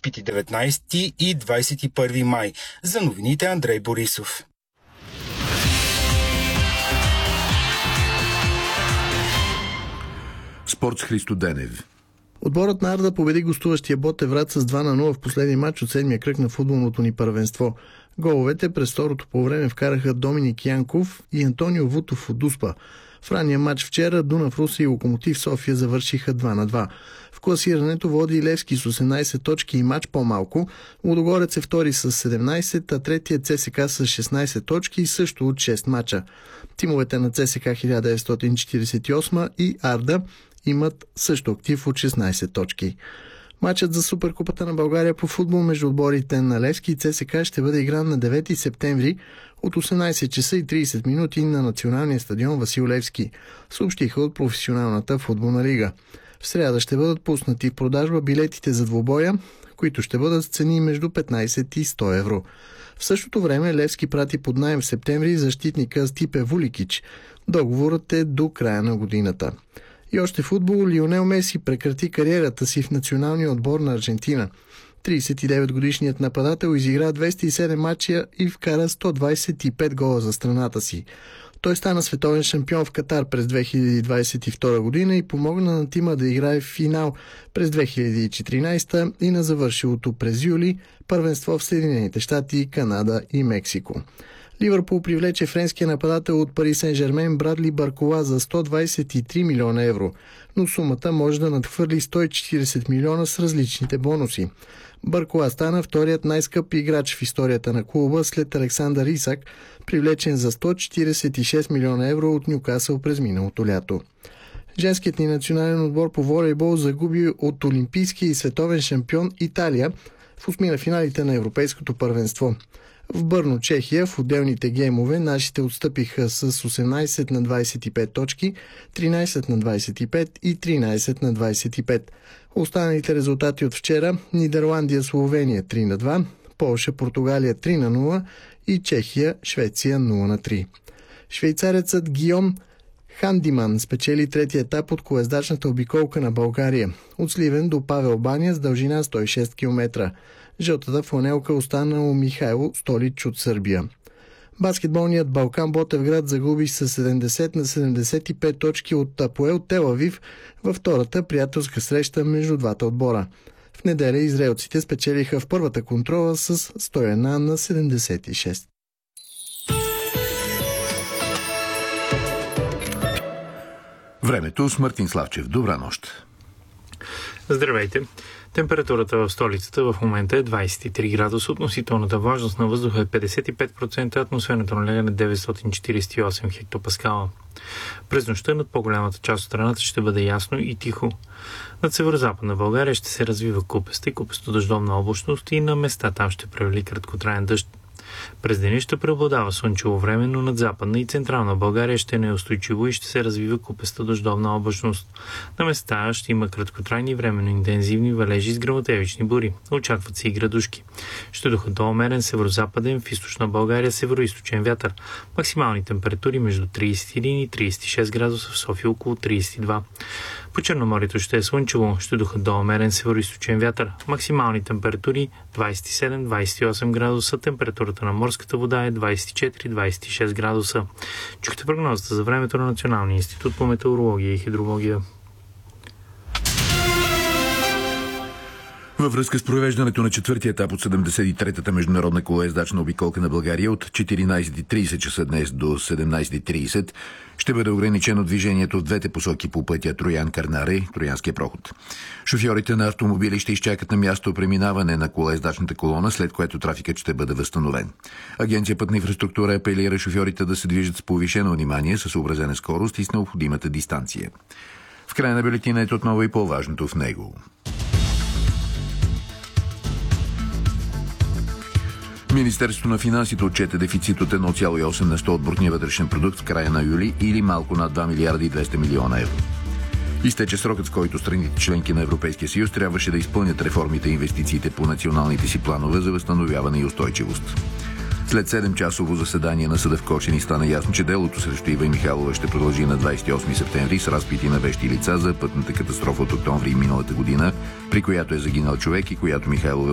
изпити 19 и 21 май. За новините Андрей Борисов. Спорт с Христо Денев. Отборът на Арда победи гостуващия Ботевград с 2-0 в последния матч от седмия кръг на футболното ни първенство. Головете през второто полувреме вкараха Доминик Янков и Антонио Вутов от Дуспа. В ранния матч вчера Дунав Русе и Локомотив София завършиха 2-2. В класирането води Левски с 18 точки и матч по-малко. Лудогорец е втори с 17, а третият ЦСК с 16 точки и също от 6 мача. Тимовете на ЦСК 1948 и Арда имат също актив от 16 точки. Матчът за Суперкупата на България по футбол между отборите на Левски и ЦСК ще бъде игран на 9 септември от 18 часа и 30 минути на националния стадион Васил Левски, съобщиха от професионалната футболна лига. В сряда ще бъдат пуснати в продажба билетите за двубоя, които ще бъдат с цени между 15 и 100 евро. В същото време Левски прати под наем в септември защитника Стипе Вуликич. Договорът е до края на годината. И още футбол, Лионел Меси прекрати кариерата си в националния отбор на Аржентина. 39-годишният нападател изигра 207 мача и вкара 125 гола за страната си. Той стана световен шампион в Катар през 2022 година и помогна на тима да играе в финал през 2014 и на завършилото през юли първенство в Съединените щати, Канада и Мексико. Ливърпул привлече френския нападател от Пари Сен-Жермен Брадли Баркола за 123 милиона евро, но сумата може да надхвърли 140 милиона с различните бонуси. Баркола стана вторият най-скъп играч в историята на клуба след Александър Исак, привлечен за 146 милиона евро от Нюкасъл през миналото лято. Женският ни национален отбор по волейбол загуби от олимпийски и световен шампион Италия в осмина финалите на Европейското първенство. В Бърно, Чехия, в отделните геймове нашите отстъпиха с 18 на 25 точки, 13 на 25 и 13 на 25. Останалите резултати от вчера: Нидерландия, Словения 3 на 2, Полша, Португалия 3 на 0 и Чехия, Швеция 0 на 3. Швейцарецът Гийом Хандиман спечели третия етап от колездачната обиколка на България от Сливен до Павел баня с дължина 106 км. Жълтата фланелка остана у Михайло Столич от Сърбия. Баскетболният Балкан Ботевград загуби с 70 на 75 точки от Апоел Тел Авив във втората приятелска среща между двата отбора. В неделя израелците спечелиха в първата контрола с 101 на 76. Времето с Мартин Славчев. Добра нощ. Здравейте! Температурата в столицата в момента е 23 градуса, относителната влажност на въздуха е 55%, атмосферното налягане 948 хектопаскала. През нощта над по-голямата част от страната ще бъде ясно и тихо. Над северо-западна България ще се развива купеста и купесто-дъждовна облачност и на места там ще превали краткотраен дъжд. През деня ще преобладава слънчево време, но над западна и централна България ще е неустойчиво и ще се развива купеста дъждовна облачност. На места ще има краткотрайни временно интензивни валежи с гръмотевични бури. Очакват се и градушки. Ще духат до умерен северо-западен, в източна България северо-источен вятър. Максимални температури между 31 и 36 градуса, в София около 32. По Черноморието ще е слънчево, ще духат до умерен северо-источен вятър. Максимални температури 27-28 градуса, температурата на морската вода е 24-26 градуса. Чухте прогнозата за времето на Националния институт по метеорология и хидрология. Във връзка с провеждането на четвъртия етап от 73-та международна колоездачна обиколка на България от 14:30 часа днес до 17:30 ще бъде ограничено движението в двете посоки по пътя Троян-Кърнаре, Троянския проход. Шофьорите на автомобили ще изчакат на място преминаване на колоездачната колона, след което трафикът ще бъде възстановен. Агенция Пътна инфраструктура апелира шофьорите да се движат с повишено внимание, със съобразена скорост и с необходимата дистанция. В края на бюлетина е отново и по-важното в него. Министерството на финансите отчете дефицит от 1,8 на 100 от брутния вътрешен продукт в края на юли или малко над 2 милиарда и 200 милиона евро. Изтече срокът, с който страните членки на Европейския съюз трябваше да изпълнят реформите и инвестициите по националните си планове за възстановяване и устойчивост. След 7-часово заседание на съда в Кочени стана ясно, че делото срещу Ива Михайлова ще продължи на 28 септември с разпити на вещи лица за пътната катастрофа от октомври миналата година, при която е загинал човек и която Михайлова